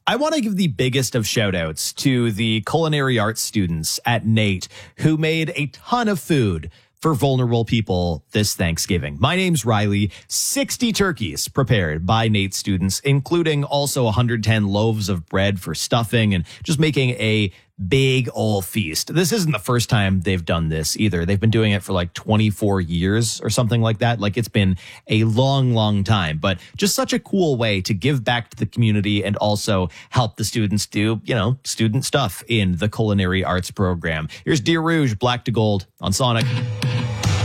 I want to give the biggest of shout outs to the culinary arts students at NAIT who made a ton of food for vulnerable people this Thanksgiving. My name's Riley. 60 turkeys prepared by NAIT students, including also 110 loaves of bread for stuffing and just making a big old feast. This isn't the first time they've done this either. They've been doing it for like 24 years or something like that. Like it's been a long, long time, but just such a cool way to give back to the community and also help the students do, student stuff in the culinary arts program. Here's Dear Rouge, Black to Gold on Sonic.